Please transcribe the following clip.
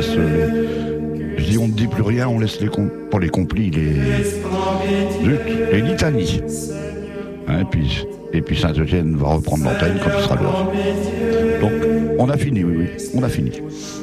laisse je dis on ne dit plus rien, on laisse pour les complis, les litanies. Hein, et puis Saint-Eugène va reprendre l'antenne quand il sera l'heure. Donc, on a fini, oui, on a fini.